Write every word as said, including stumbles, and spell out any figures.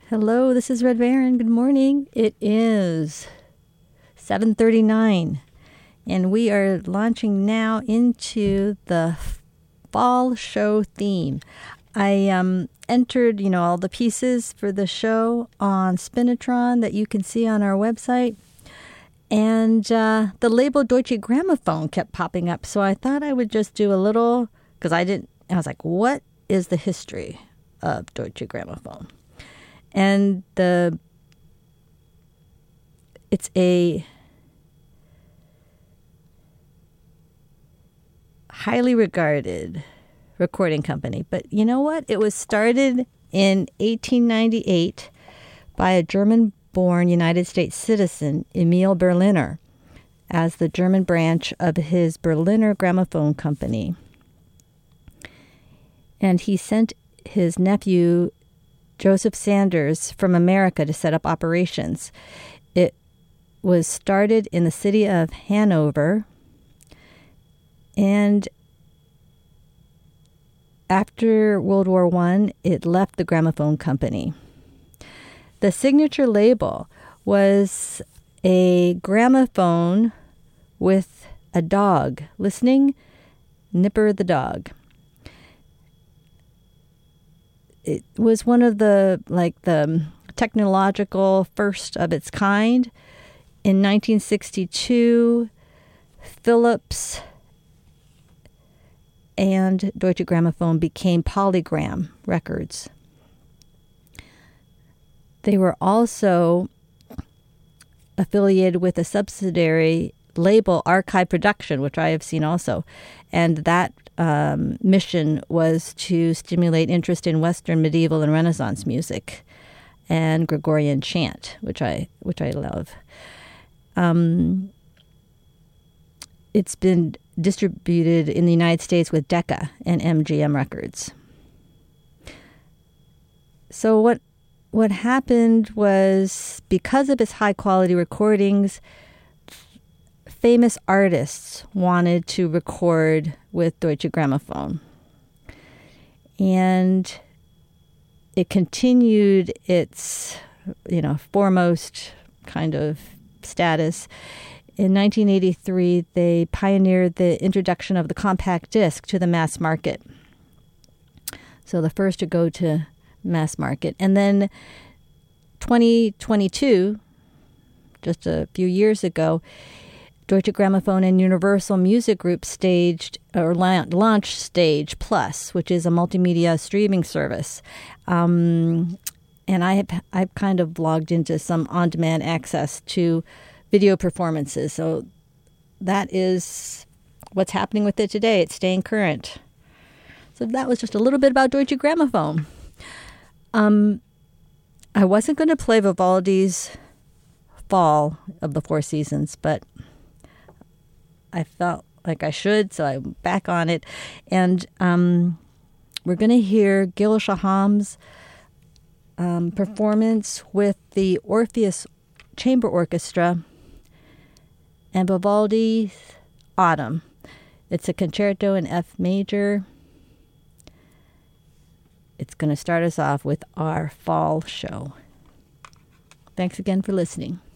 Hello, this is Red Baron. Good morning. It is seven thirty-nine, and we are launching now into the fall show theme. I um, entered, you know, all the pieces for the show on Spinitron that you can see on our website, and uh, the label Deutsche Grammophon kept popping up, so I thought I would just do a little, because I didn't, I was like, what is the history of Deutsche Grammophon? And the it's a highly regarded recording company. But you know what? It was started in eighteen ninety-eight by a German-born United States citizen, Emil Berliner, as the German branch of his Berliner Grammophon Company. And he sent his nephew Joseph Sanders from America to set up operations. It was started in the city of Hanover, and after World War One, it left the Gramophone Company. The signature label was a gramophone with a dog listening, Nipper the dog. It was one of the, like, the technological first of its kind. In nineteen sixty-two, Philips and Deutsche Grammophon became Polygram Records. They were also affiliated with a subsidiary label, Archive Production, which I have seen also. And that um, mission was to stimulate interest in Western, medieval, and Renaissance music and Gregorian chant, which I which I love. Um, it's been distributed in the United States with Decca and M G M Records. So what what happened was, because of its high-quality recordings, famous artists wanted to record with Deutsche Grammophon. And it continued its, you know, foremost kind of status. In nineteen eighty-three, they pioneered the introduction of the compact disc to the mass market. So the first to go to mass market. And then twenty twenty-two, just a few years ago, Deutsche Grammophon and Universal Music Group staged or launched Stage Plus, which is a multimedia streaming service. Um, and I have I've kind of logged into some on-demand access to video performances. So that is what's happening with it today. It's staying current. So that was just a little bit about Deutsche Grammophon. Um, I wasn't going to play Vivaldi's Fall of the Four Seasons, but I felt like I should, so I'm back on it. And um, we're going to hear Gil Shaham's um, performance with the Orpheus Chamber Orchestra and Vivaldi's Autumn. It's a concerto in F major. It's going to start us off with our fall show. Thanks again for listening.